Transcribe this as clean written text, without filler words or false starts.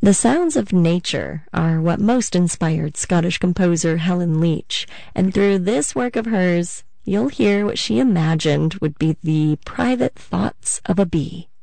The sounds of nature are what most inspired Scottish composer Helen Leach, and through this work of hers, you'll hear what she imagined would be the private thoughts of a bee.